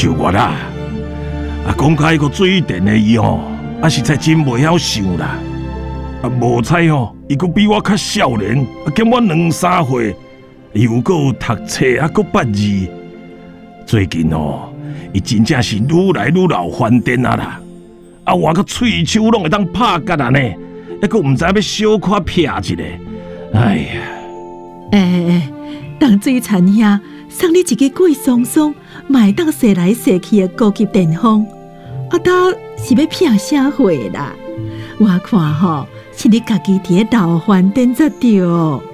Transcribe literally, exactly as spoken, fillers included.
像我啦，啊，讲开个水电的伊吼，啊实在真袂晓想啦。啊，无彩吼，伊阁比我较少年，啊，减我两三岁，又阁有读册，啊，阁捌字。最近吼，伊真正是愈来愈老翻颠啊啦！啊，我个喙手拢会当拍结啊呢，还阁毋知要小可撇一下。哎呀！ 哎哎哎，当水田兄送你一个贵松松、卖当踅来踅去的高级电风，啊，倒是要骗啥货啦？我看吼，是你家己伫咧闹翻颠才对。